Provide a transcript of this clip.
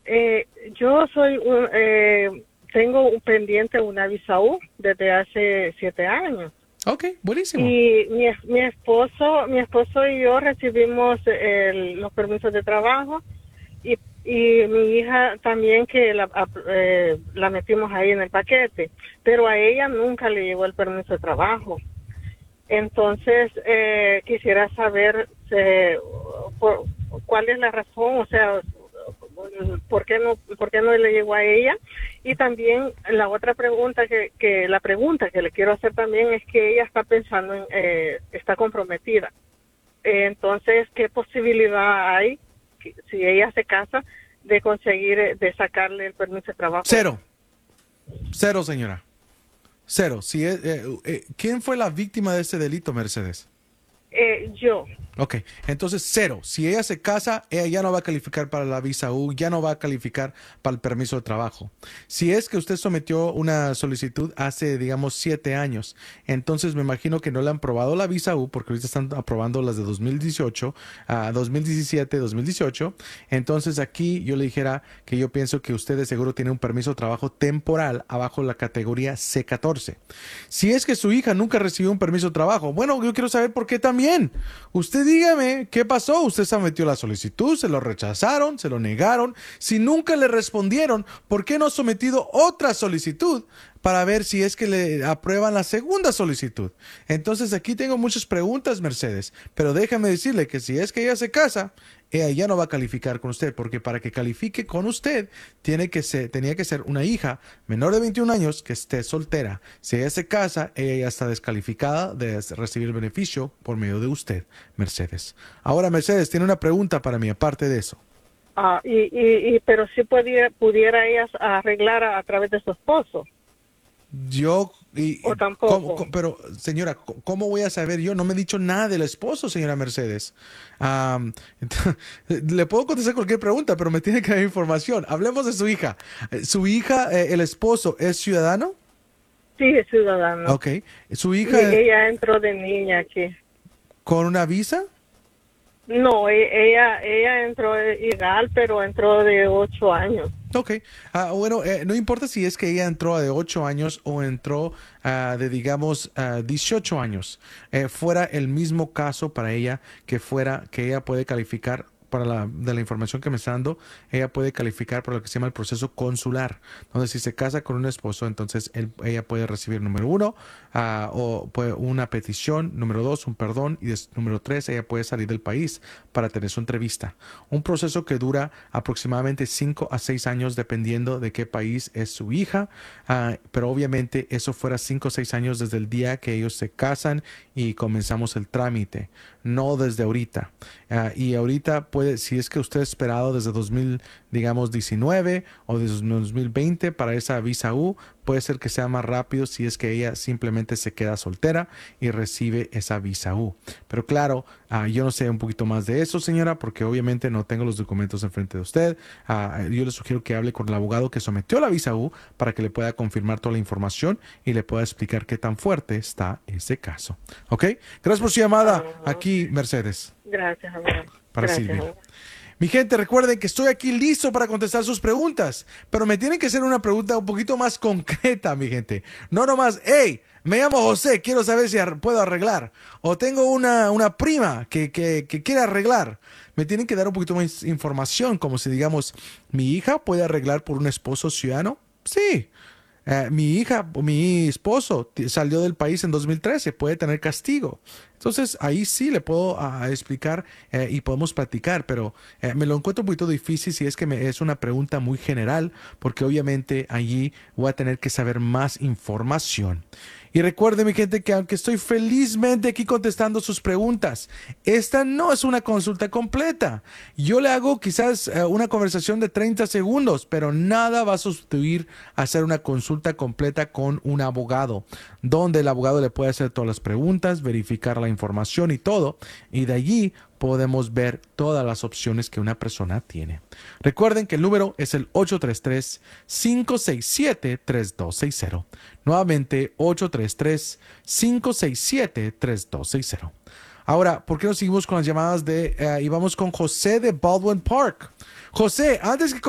Yo tengo un pendiente una visa U desde hace 7 años. Ok, buenísimo. Y mi esposo y yo recibimos los permisos de trabajo y mi hija también que la metimos ahí en el paquete, pero a ella nunca le llegó el permiso de trabajo. Entonces, quisiera saber cuál es la razón, o sea, ¿por qué no le llegó a ella? Y también la otra pregunta la pregunta que le quiero hacer también es que ella está pensando está comprometida. Entonces, ¿qué posibilidad hay, si ella se casa, de conseguir, de sacarle el permiso de trabajo? Cero. Cero, señora. Cero. ¿Quién fue la víctima de ese delito, Mercedes? Yo. Ok, entonces cero. Si ella se casa, ella ya no va a calificar para la visa U, ya no va a calificar para el permiso de trabajo. Si es que usted sometió una solicitud hace, digamos, 7 años, entonces me imagino que no le han aprobado la visa U, porque ahorita están aprobando las de 2018, 2017, 2018. Entonces aquí yo le dijera que yo pienso que usted de seguro tiene un permiso de trabajo temporal abajo de la categoría C14. Si es que su hija nunca recibió un permiso de trabajo, bueno, yo quiero saber por qué también. Usted dígame, ¿qué pasó? Usted sometió la solicitud, se lo rechazaron, se lo negaron. Si nunca le respondieron, ¿por qué no ha sometido otra solicitud para ver si es que le aprueban la segunda solicitud? Entonces aquí tengo muchas preguntas, Mercedes, pero déjame decirle que si es que ella se casa, ella ya no va a calificar con usted, porque para que califique con usted, tenía que ser una hija menor de 21 años que esté soltera. Si ella se casa, ella ya está descalificada de recibir el beneficio por medio de usted, Mercedes. Ahora, Mercedes, tiene una pregunta para mí, aparte de eso. Pero sí pudiera ella arreglar a través de su esposo. Yo, ¿O tampoco? pero señora, ¿cómo voy a saber yo? No me he dicho nada del esposo, señora Mercedes. Le puedo contestar cualquier pregunta, pero me tiene que dar información. Hablemos de su hija. ¿Su hija, el esposo, es ciudadano? Sí, es ciudadano. Ok. ¿Su Y hija ella entró de niña aquí. con una visa? No, ella entró ilegal, pero entró de 8 años. Ok. Bueno, no importa si es que ella entró de 8 años o entró de, digamos, 18 años. Fuera el mismo caso para ella que ella puede calificar de la información que me está dando, ella puede calificar para lo que se llama el proceso consular, donde si se casa con un esposo, entonces ella puede recibir número uno, una petición, número dos, un perdón, y número tres, ella puede salir del país para tener su entrevista. Un proceso que dura aproximadamente 5 a 6 años dependiendo de qué país es su hija, pero obviamente eso fuera 5 o 6 años desde el día que ellos se casan y comenzamos el trámite, no desde ahorita. Y ahorita puede, si es que usted ha esperado desde 2019 o desde 2020 para esa visa U, puede ser que sea más rápido si es que ella simplemente se queda soltera y recibe esa visa U. Pero claro, yo no sé un poquito más de eso, señora, porque obviamente no tengo los documentos enfrente de usted. Yo le sugiero que hable con el abogado que sometió la visa U para que le pueda confirmar toda la información y le pueda explicar qué tan fuerte está ese caso. ¿Ok? Gracias por su llamada aquí, Mercedes. Gracias, amigo. Para Gracias, Silvia. amigo. Mi gente, recuerden que estoy aquí listo para contestar sus preguntas, pero me tienen que hacer una pregunta un poquito más concreta, mi gente. No nomás, hey, me llamo José, quiero saber si puedo arreglar. O tengo una prima que quiere arreglar. Me tienen que dar un poquito más información, como si digamos, ¿mi hija puede arreglar por un esposo ciudadano? Sí. Mi esposo salió del país en 2013, puede tener castigo. Entonces ahí sí le puedo explicar y podemos platicar, pero me lo encuentro un poquito difícil si es que es una pregunta muy general, porque obviamente allí voy a tener que saber más información. Y recuerde, mi gente, que aunque estoy felizmente aquí contestando sus preguntas, esta no es una consulta completa. Yo le hago quizás una conversación de 30 segundos, pero nada va a sustituir a hacer una consulta completa con un abogado, donde el abogado le puede hacer todas las preguntas, verificar la información y todo, y de allí podemos ver todas las opciones que una persona tiene. Recuerden que el número es el 833-567-3260. Nuevamente, 833-567-3260. Ahora, ¿por qué no seguimos con las llamadas y vamos con José de Baldwin Park? José, antes que